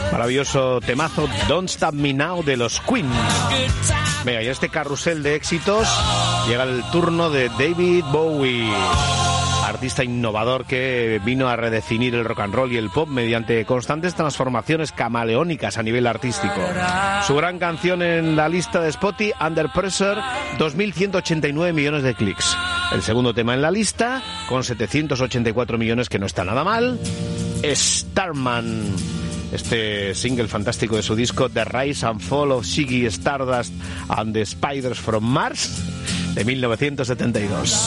Maravilloso temazo Don't Stop Me Now de los Queen. Venga, y este carrusel de éxitos llega el turno de David Bowie, artista innovador que vino a redefinir el rock and roll y el pop mediante constantes transformaciones camaleónicas a nivel artístico. Su gran canción en la lista de Spotify, Under Pressure, 2.189 millones de clics. El segundo tema en la lista, con 784 millones, que no está nada mal, Starman. Este single fantástico de su disco The Rise and Fall of Ziggy Stardust and the Spiders from Mars, de 1972.